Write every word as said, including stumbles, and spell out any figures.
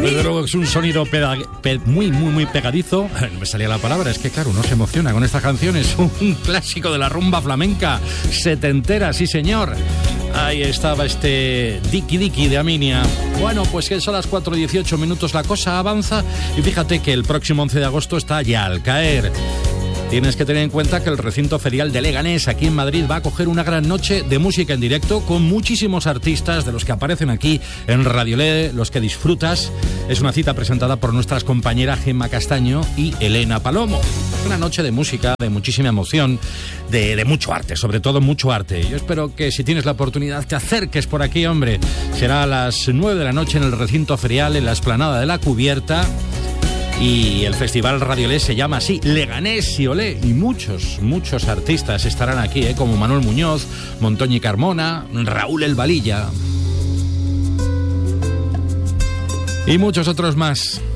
Desde luego es un sonido peda- pe- muy, muy, muy pegadizo. No me salía la palabra, es que claro, uno se emociona con esta canción. Es un clásico de la rumba flamenca setentera, sí señor. Ahí estaba este Diki Diki de Aminia. Bueno, pues que son las cuatro y dieciocho minutos, la cosa avanza. Y fíjate que el próximo once de agosto está ya al caer. Tienes que tener en cuenta que el recinto ferial de Leganés, aquí en Madrid, va a acoger una gran noche de música en directo con muchísimos artistas de los que aparecen aquí en Radiolé, los que disfrutas. Es una cita presentada por nuestras compañeras Gemma Castaño y Elena Palomo. Una noche de música, de muchísima emoción, de, de mucho arte, sobre todo mucho arte. Yo espero que si tienes la oportunidad te acerques por aquí, hombre. Será a las nueve de la noche en el recinto ferial, en la explanada de la Cubierta. Y el festival Radiolé se llama así, Leganés y Olé. Y muchos, muchos artistas estarán aquí, ¿eh? Como Manuel Muñoz, Montoñi Carmona, Raúl El Valilla y muchos otros más.